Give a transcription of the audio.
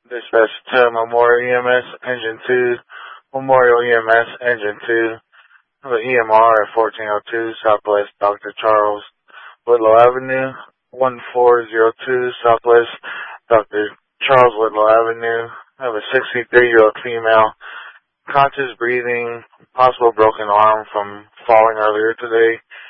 Dispatch to Memorial EMS Engine 2, Memorial EMS Engine 2, the EMR at 1402 Southwest Dr. Charles Whitlow Avenue, 1402 Southwest Dr. Charles Whitlow Avenue. I have a 63-year-old female, conscious breathing, possible broken arm from falling earlier today.